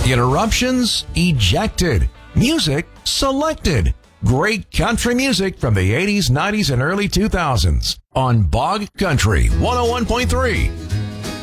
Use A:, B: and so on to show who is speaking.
A: Interruptions ejected. Music selected. Great country music from the 80s, 90s, and early 2000s on Bog Country 101.3.